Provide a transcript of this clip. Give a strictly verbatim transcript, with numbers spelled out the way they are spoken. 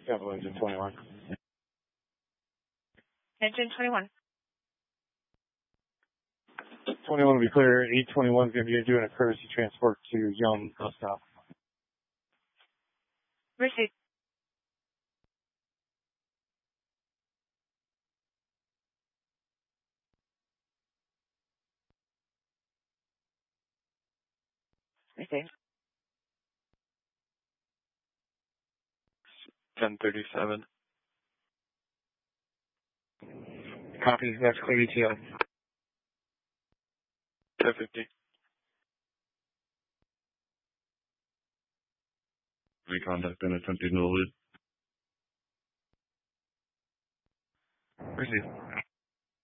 Capital Engine twenty-one. Engine twenty-one. twenty-one will be clear. eight twenty-one is going to be doing a courtesy transport to Yelm bus stop. Received. Received. ten thirty-seven. Copy. That's clear E T L. ten fifty. Recontact and attempting to lead. Received.